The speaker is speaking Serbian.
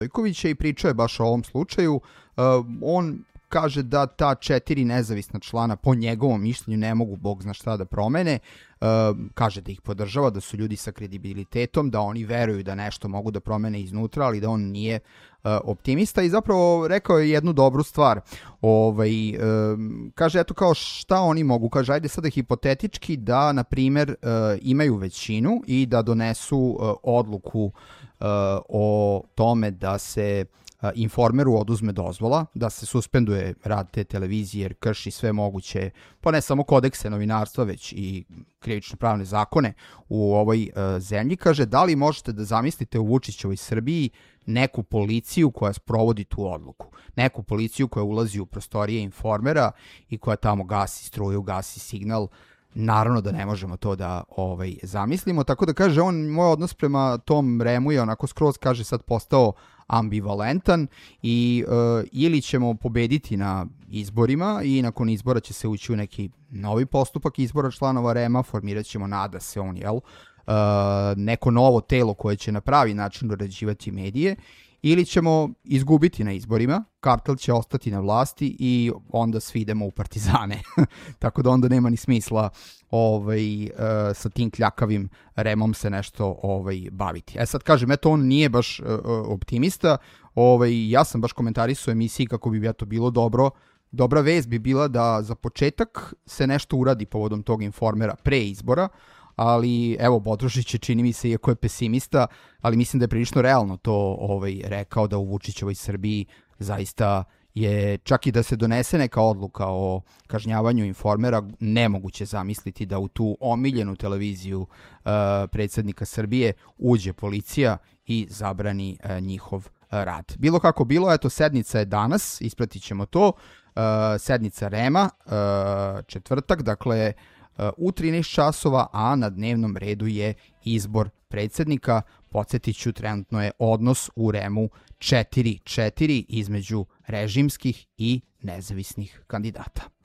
Stojkovića i pričao je baš o ovom slučaju. On kaže da ta 4 nezavisna člana po njegovom mišljenju ne mogu bog zna šta da promene. Kaže da ih podržava, da su ljudi sa kredibilitetom, da oni veruju da nešto mogu da promene iznutra, ali da on nije optimista i zapravo rekao je jednu dobru stvar. Kaže, eto kao šta oni mogu, kaže, ajde sada hipotetički da, na primer, imaju većinu i da donesu odluku o tome da se Informeru oduzme dozvola, da se suspenduje rad te televizije jer krši sve moguće, pa ne samo kodekse novinarstva, već i krivično pravne zakone u ovoj zemlji. Kaže, da li možete da zamislite u Vučićevoj Srbiji neku policiju koja sprovodi tu odluku? Neku policiju koja ulazi u prostorije Informera i koja tamo gasi struju, gasi signal. Naravno da ne možemo to da zamislimo, tako da kaže on, moj odnos prema tom REM-u je onako skroz, kaže, sad postao ambivalentan i ili ćemo pobediti na izborima i nakon izbora će se ući u neki novi postupak izbora članova REM-a, formirat ćemo, nada se on, neko novo telo koje će na pravi način uređivati medije, ili ćemo izgubiti na izborima, kartel će ostati na vlasti i onda svi idemo u partizane. Tako da onda nema ni smisla sa tim kljakavim REM-om se nešto baviti. Sad kažem, eto, on nije baš optimista. Ja sam baš komentarisao u emisiji kako bi to bilo dobro. Dobra vest bi bila da za početak se nešto uradi povodom tog Informera pre izbora, ali evo, Bodrožić je, čini mi se, iako je pesimista, ali mislim da je prilično realno to rekao, da u Vučićevoj Srbiji zaista je, čak i da se donese neka odluka o kažnjavanju Informera, nemoguće zamisliti da u tu omiljenu televiziju predsjednika Srbije uđe policija i zabrani njihov rad. Bilo kako bilo, eto, sednica je danas, ispratit ćemo to, sednica REM-a, četvrtak, dakle, u 13 časova, a na dnevnom redu je izbor predsjednika. Podsjetit ću, trenutno je odnos u REM-u 4:4 između režimskih i nezavisnih kandidata.